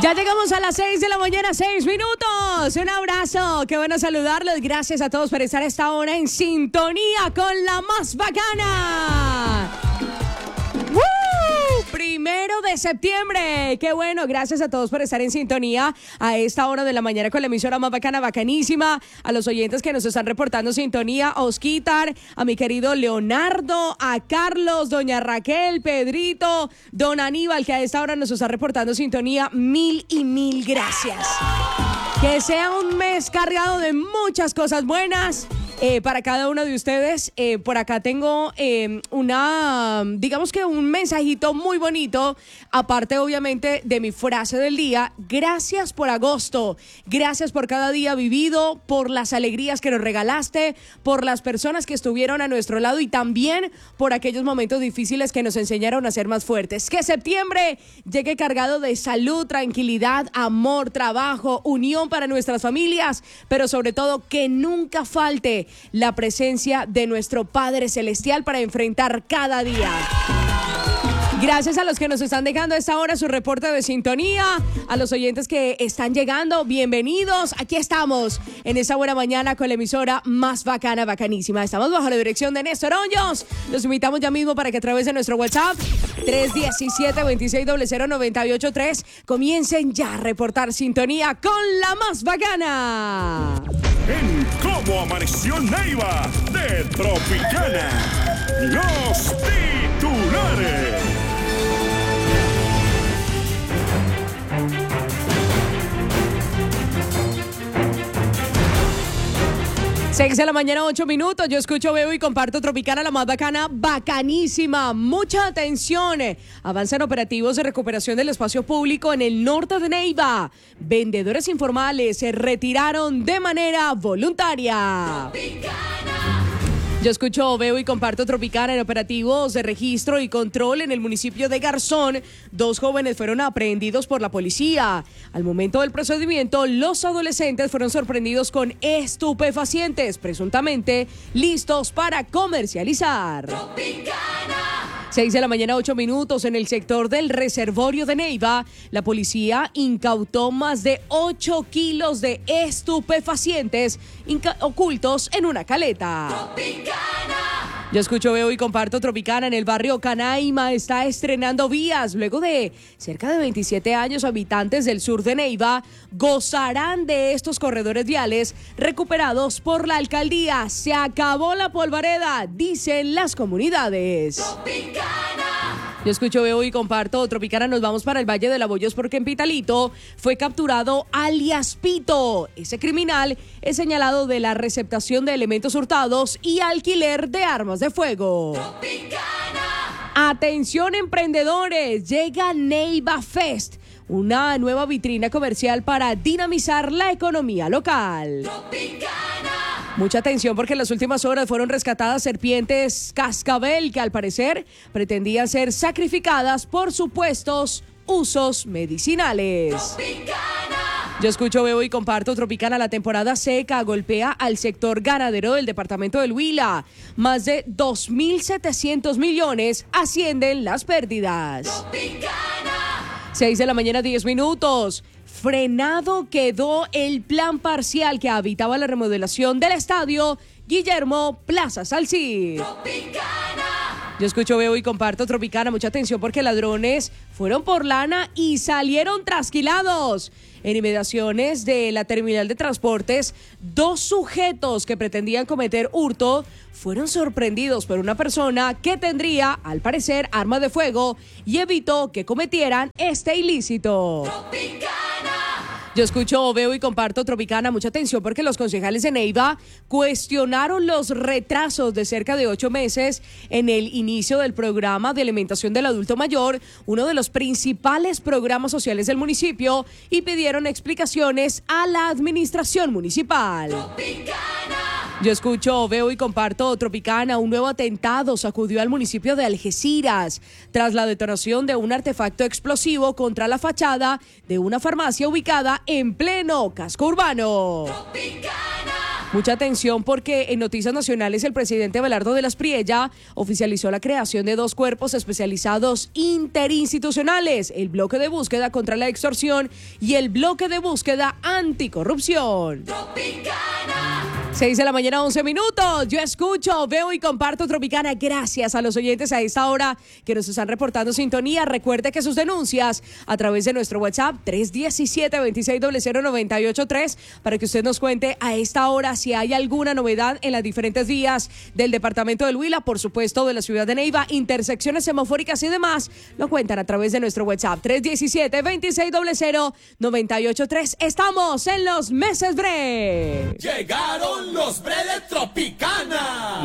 Ya llegamos a las 6 de la mañana, 6 minutos. Un abrazo, qué bueno saludarlos. Gracias a todos por estar a esta hora en sintonía con la más bacana. ¡Woo! 1 de septiembre. Qué bueno, gracias a todos por estar en sintonía a esta hora de la mañana con la emisora más bacana, bacanísima. A los oyentes que nos están reportando sintonía, a Osquitar, a mi querido Leonardo, a Carlos, doña Raquel, Pedrito, don Aníbal, que a esta hora nos está reportando sintonía. Mil y mil gracias. Que sea un mes cargado de muchas cosas buenas. Para cada uno de ustedes, por acá tengo digamos que un mensajito muy bonito, aparte obviamente de mi frase del día. Gracias por agosto, gracias por cada día vivido, por las alegrías que nos regalaste, por las personas que estuvieron a nuestro lado y también por aquellos momentos difíciles que nos enseñaron a ser más fuertes. Que septiembre llegue cargado de salud, tranquilidad, amor, trabajo, unión para nuestras familias, pero sobre todo que nunca falte la presencia de nuestro Padre Celestial para enfrentar cada día. Gracias a los que nos están dejando a esta hora su reporte de sintonía, a los oyentes que están llegando, bienvenidos. Aquí estamos en esta buena mañana con la emisora más bacana, bacanísima. Estamos bajo la dirección de Néstor Hoyos. Los invitamos ya mismo para que a través de nuestro WhatsApp 317-2600-983 comiencen ya a reportar sintonía con la más bacana. En Cómo Amaneció Neiva de Tropicana, los titulares. 6 de la mañana, 8 minutos. Yo escucho, veo y comparto Tropicana, la más bacana, bacanísima. Mucha atención. Avanzan operativos de recuperación del espacio público en el norte de Neiva. Vendedores informales se retiraron de manera voluntaria. Tropicana. Yo escucho, veo y comparto Tropicana en operativos de registro y control en el municipio de Garzón. 2 jóvenes fueron aprehendidos por la policía. Al momento del procedimiento, los adolescentes fueron sorprendidos con estupefacientes, presuntamente listos para comercializar. Tropicana. 6 de la mañana, 8 minutos. En el sector del reservorio de Neiva, la policía incautó más de 8 kilos de estupefacientes ocultos en una caleta. Tropicana. Yo escucho, veo y comparto Tropicana. En el barrio Canaima está estrenando vías. Luego de cerca de 27 años, habitantes del sur de Neiva gozarán de estos corredores viales recuperados por la alcaldía. Se acabó la polvareda, dicen las comunidades. Tropicana. Yo escucho, veo y comparto Tropicana. Nos vamos para el Valle de la Bollos porque en Pitalito fue capturado alias Pito. Ese criminal es señalado de la receptación de elementos hurtados y alquiler de armas de fuego. Tropicana. Atención emprendedores, llega Neiva Fest, una nueva vitrina comercial para dinamizar la economía local. Tropicana. Mucha atención porque en las últimas horas fueron rescatadas serpientes cascabel que al parecer pretendían ser sacrificadas por supuestos usos medicinales. Tropicana. Yo escucho, veo y comparto Tropicana. La temporada seca golpea al sector ganadero del departamento del Huila. Más de 2.700 millones ascienden las pérdidas. Tropicana. 6 de la mañana, 10 minutos. Frenado quedó el plan parcial que habitaba la remodelación del estadio Guillermo Plaza Salcid. Tropicana. Yo escucho, veo y comparto Tropicana. Mucha atención porque ladrones fueron por lana y salieron trasquilados. En inmediaciones de la terminal de transportes, 2 sujetos que pretendían cometer hurto fueron sorprendidos por una persona que tendría, al parecer, armas de fuego y evitó que cometieran este ilícito. Tropicana. Yo escucho, veo y comparto Tropicana. Mucha atención porque los concejales de Neiva cuestionaron los retrasos de cerca de 8 meses en el inicio del programa de alimentación del adulto mayor, uno de los principales programas sociales del municipio, y pidieron explicaciones a la administración municipal. Tropicana. Yo escucho, veo y comparto Tropicana. Un nuevo atentado sacudió al municipio de Algeciras tras la detonación de un artefacto explosivo contra la fachada de una farmacia ubicada en pleno casco urbano. Tropicana. Mucha atención porque en Noticias Nacionales el presidente Abelardo de las Priella oficializó la creación de 2 cuerpos especializados interinstitucionales, el bloque de búsqueda contra la extorsión y el bloque de búsqueda anticorrupción. Tropicana. 6 de la mañana, 11 minutos. Yo escucho, veo y comparto Tropicana. Gracias a los oyentes a esta hora que nos están reportando sintonía. Recuerde que sus denuncias a través de nuestro WhatsApp 317-2600-983 para que usted nos cuente a esta hora si hay alguna novedad en las diferentes vías del departamento del Huila, por supuesto de la ciudad de Neiva, intersecciones semafóricas y demás. Lo cuentan a través de nuestro WhatsApp 317-2600-983. Estamos en los meses breves. Llegaron los breves Tropicana.